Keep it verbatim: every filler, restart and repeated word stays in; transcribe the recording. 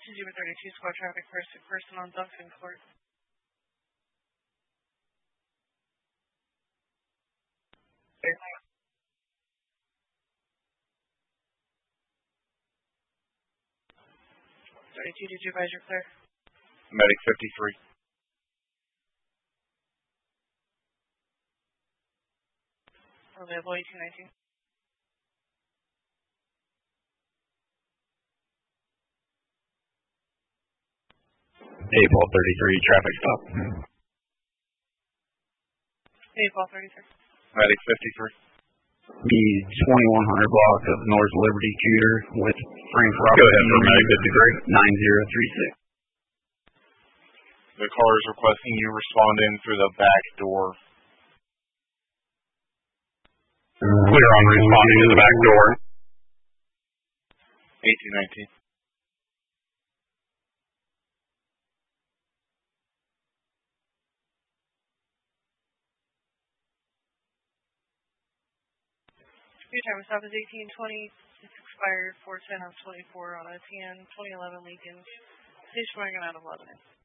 Zero thirty-two squad traffic person, person on Duncan Court. thirty-two, did you advise you're clear? Medic fifty-three. Available eighteen nineteen. eight ball thirty-three, traffic stop. eight ball thirty-three. Medic fifty-three. The twenty-one hundred block of North Liberty Cuter with Frank Roberts. Go ahead for Medic fifty-three. nine zero three six. The car is requesting you respond in through the back door. Clear on responding to the back door. eighteen nineteen. Your time stop is eighteen twenty. It's expired four ten of twenty-four on a ten twenty eleven Lincoln. Station wagon out of Lebanon.